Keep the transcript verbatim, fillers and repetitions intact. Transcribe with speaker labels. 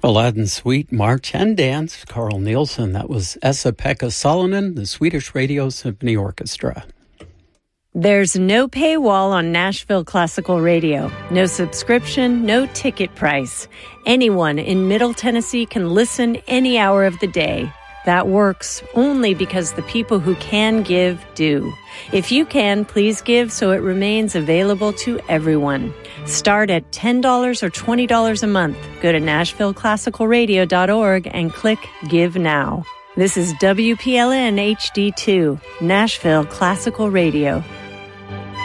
Speaker 1: Aladdin Suite, March and Dance, Carl Nielsen. That was Esa-Pekka Salonen, the Swedish Radio Symphony Orchestra.
Speaker 2: There's no paywall on Nashville Classical Radio. No subscription, no ticket price. Anyone in Middle Tennessee can listen any hour of the day. That works only because the people who can give do. If you can, please give so it remains available to everyone. Start at ten dollars or twenty dollars a month. Go to nashville classical radio dot org and click Give Now. This is W P L N H D two, Nashville Classical Radio.